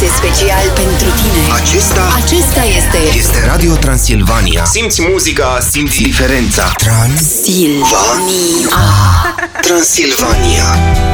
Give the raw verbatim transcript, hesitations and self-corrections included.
este special pentru tine. Acesta Acesta este este Radio Transilvania. Simți muzica, simți Diferența. Transilvania. Transilvania.